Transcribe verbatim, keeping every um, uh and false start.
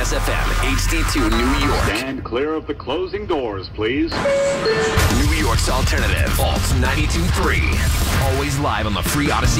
S F M, H D two, New York. Stand clear of the closing doors, please. New York's alternative, Vault ninety-two point three. Always live on the free Odyssey